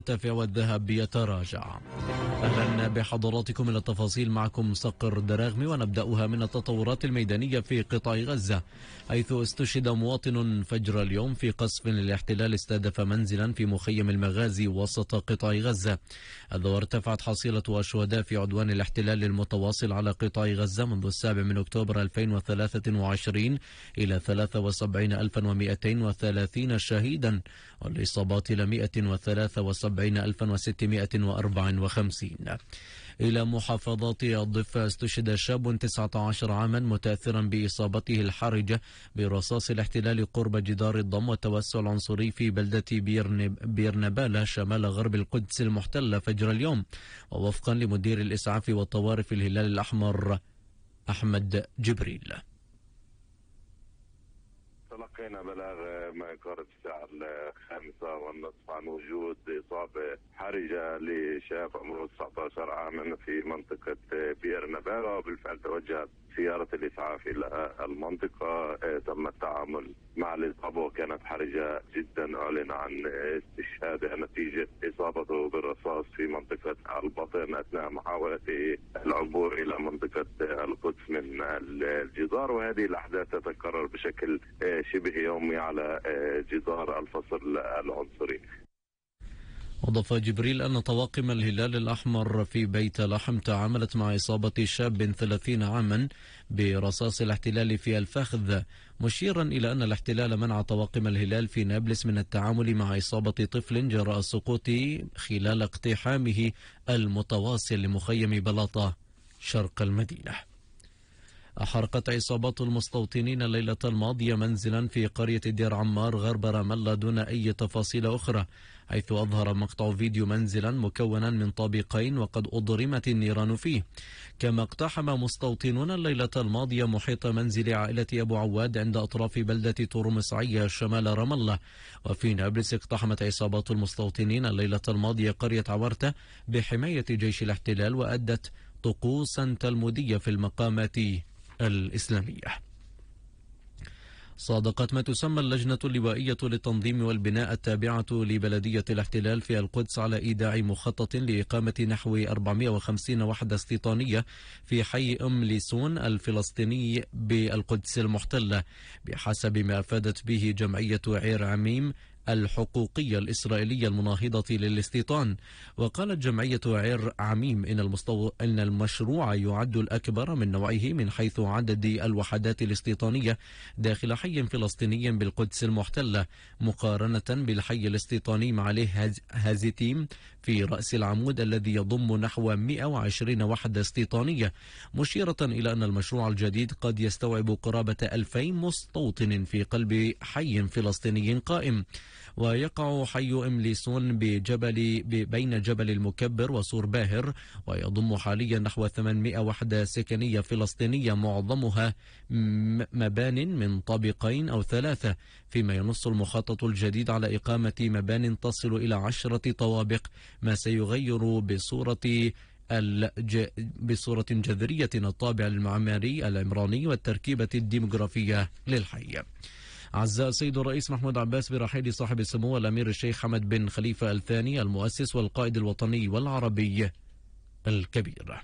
يرتفع والذهب يتراجع. أهلا بحضراتكم إلى التفاصيل، معكم صقر دراغمي، ونبدأها من التطورات الميدانية في قطاع غزة، حيث استشهد مواطن فجر اليوم في قصف للاحتلال استهدف منزلا في مخيم المغازي وسط قطاع غزة. هذا وارتفعت حصيلة الشهداء في عدوان الاحتلال المتواصل على قطاع غزة منذ 7 أكتوبر 2023 إلى 73,230 شهيدا، والإصابات إلى 173,654. إلى محافظات الضفة استشهد شاب 19 عاما متأثرا بإصابته الحرجة برصاص الاحتلال قرب جدار الضم والتوسع العنصري في بلدة بيرنبالة شمال غرب القدس المحتلة فجر اليوم. ووفقا لمدير الإسعاف والطوارئ في الهلال الأحمر أحمد جبريل، تلقينا بلاغ ما يقارب الساعة 5:30 عن وجود إصابة حرجة لشاب عمره 19 عاما في منطقة بيرنبالة، وبالفعل توجهت سيارة الإسعاف إلى المنطقة. تم التعامل مع الإصابة وكانت حرجة جدا. أعلن عن استشهاده نتيجة إصابته بالرصاص في منطقة البطن أثناء محاولته العبور إلى منطقة القدس من الجدار، وهذه الأحداث تتكرر بشكل شبه يومي على جدار الفصل العنصري. أضاف جبريل أن طواقم الهلال الأحمر في بيت لحم تعاملت مع إصابة شاب 30 عاما برصاص الاحتلال في الفخذ، مشيرا إلى أن الاحتلال منع طواقم الهلال في نابلس من التعامل مع إصابة طفل جراء السقوط خلال اقتحامه المتواصل لمخيم بلاطة شرق المدينة. أحرقت عصابات المستوطنين الليلة الماضية منزلا في قرية دير عمار غرب رام الله دون أي تفاصيل أخرى، حيث أظهر مقطع فيديو منزلا مكونا من طابقين وقد أضرمت النيران فيه. كما اقتحم مستوطنون الليلة الماضية محيط منزل عائلة أبو عواد عند أطراف بلدة تورمصعية شمال رام الله. وفي نابلس اقتحمت عصابات المستوطنين الليلة الماضية قرية عورتة بحماية جيش الاحتلال، وأدت طقوسا تلمودية في المقامات الإسلامية. صادقت ما تسمى اللجنة اللوائية للتنظيم والبناء التابعة لبلدية الاحتلال في القدس على إيداع مخطط لإقامة نحو 450 وحدة استيطانية في حي ليسون الفلسطيني بالقدس المحتلة، بحسب ما أفادت به جمعية عير عميم الحقوقية الإسرائيلية المناهضة للاستيطان. وقالت جمعية عير عميم إن المشروع يعد الأكبر من نوعه من حيث عدد الوحدات الاستيطانية داخل حي فلسطيني بالقدس المحتلة، مقارنة بالحي الاستيطاني معاليه هازيتيم في رأس العمود الذي يضم نحو 120 وحدة استيطانية، مشيرة إلى أن المشروع الجديد قد يستوعب قرابة 2000 مستوطن في قلب حي فلسطيني قائم. ويقع حي ليسون بين جبل المكبر وسور باهر، ويضم حاليا نحو 800 وحدة سكنية فلسطينية معظمها مبان من طابقين أو 3، فيما ينص المخطط الجديد على إقامة مبان تصل إلى 10 طوابق، ما سيغير بصورة جذرية الطابع المعماري العمراني والتركيبة الديموغرافية للحي. عزى السيد الرئيس محمود عباس برحيل صاحب السمو الأمير الشيخ حمد بن خليفة الثاني المؤسس والقائد الوطني والعربي الكبير.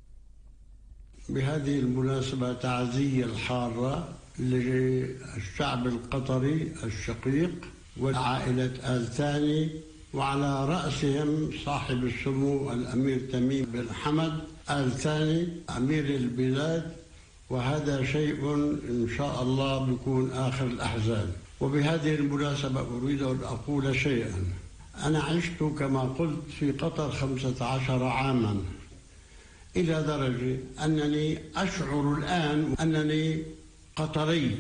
بهذه المناسبة تعزية الحارة للشعب القطري الشقيق والعائلة آل ثاني، وعلى رأسهم صاحب السمو الأمير تميم بن حمد آل ثاني أمير البلاد، وهذا شيء إن شاء الله بيكون آخر الأحزان. وبهذه المناسبة أريد أن أقول شيئا. أنا عشت كما قلت في قطر 15 عاما، إلى درجة أنني أشعر الآن أنني قطري.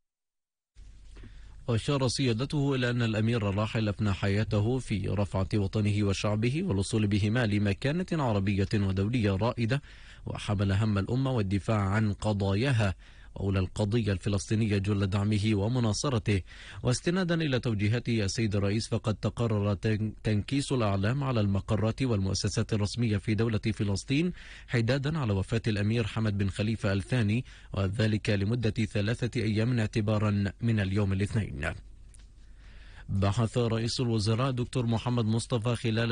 وأشار سيادته إلى أن الأمير الراحل أفنى حياته في رفعة وطنه وشعبه والوصول بهما لمكانة عربية ودولية رائدة، وحمل هم الأمة والدفاع عن قضاياها، وأولى القضية الفلسطينية جل دعمه ومناصرته. واستنادا إلى توجيهاته السيد الرئيس، فقد تقرر تنكيس الأعلام على المقرات والمؤسسات الرسمية في دولة فلسطين حدادا على وفاة الأمير حمد بن خليفة الثاني، وذلك لمدة 3 أيام اعتبارا من اليوم الاثنين. بحث رئيس الوزراء دكتور محمد مصطفى خلال